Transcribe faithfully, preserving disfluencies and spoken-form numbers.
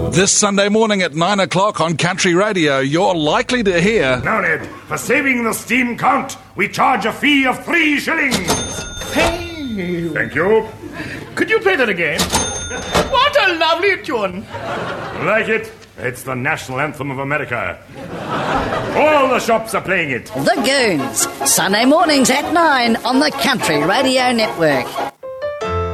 This Sunday morning at nine o'clock on Country Radio, you're likely to hear... Now, Ned, for saving the steam count, we charge a fee of three shillings. Hey. Thank you. Could you play that again? What a lovely tune. Like it? It's the national anthem of America. All the shops are playing it. The Goons, Sunday mornings at nine on the Country Radio Network.